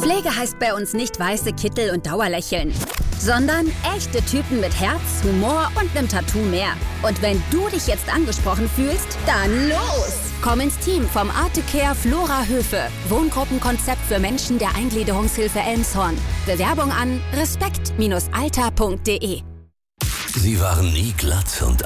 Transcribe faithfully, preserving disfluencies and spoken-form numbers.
Pflege heißt bei uns nicht weiße Kittel und Dauerlächeln, sondern echte Typen mit Herz, Humor und nem Tattoo mehr. Und wenn du dich jetzt angesprochen fühlst, dann los! Komm ins Team vom Artecare Flora Höfe. Wohngruppenkonzept für Menschen der Eingliederungshilfe Elmshorn. Bewerbung an respekt Bindestrich alter Punkt de. Sie waren nie glatt und